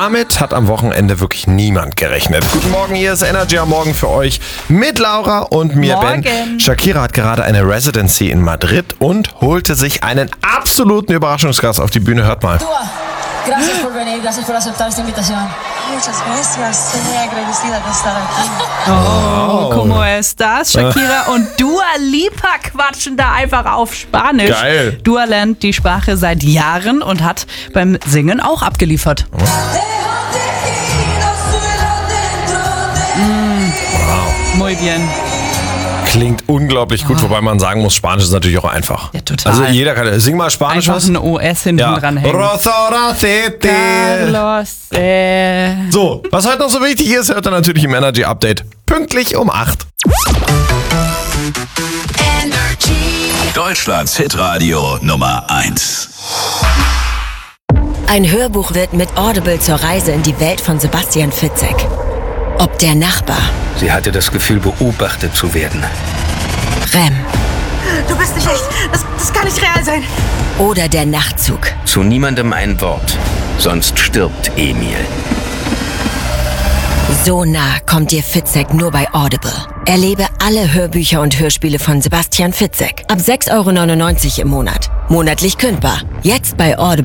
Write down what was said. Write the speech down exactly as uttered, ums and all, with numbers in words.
Damit hat am Wochenende wirklich niemand gerechnet. Guten Morgen, hier ist Energy am Morgen für euch mit Laura und mir, Morgen. Ben. Shakira hat gerade eine Residency in Madrid und holte sich einen absoluten Überraschungsgast auf die Bühne. Hört mal. Gracias por venir, gracias por aceptar esta invitación. Muchas gracias, estoy muy agradecida de estar aquí. Oh, como estas? Shakira und Dua Lipa quatschen da einfach auf Spanisch. Geil. Dua lernt die Sprache seit Jahren und hat beim Singen auch abgeliefert. Mm. Muy bien. Klingt unglaublich gut, wobei man sagen muss, Spanisch ist natürlich auch einfach. Ja, total. Also jeder kann, sing mal Spanisch Einfach was. ein O S hinten Ja. dran hängen. Restaurante. Carlos, äh. So, was heute noch so wichtig ist, hört ihr natürlich im Energy Update. Pünktlich um acht. Deutschlands Hitradio Nummer eins. Ein Hörbuch wird mit Audible zur Reise in die Welt von Sebastian Fitzek. Ob der Nachbar, Sie hatte das Gefühl, beobachtet zu werden. Rem Du bist nicht echt. Das, das kann nicht real sein. oder der Nachtzug. Zu niemandem ein Wort, sonst stirbt Emil. So nah kommt dir Fitzek nur bei Audible. Erlebe alle Hörbücher und Hörspiele von Sebastian Fitzek. Ab sechs Euro neunundneunzig im Monat. Monatlich kündbar. Jetzt bei Audible.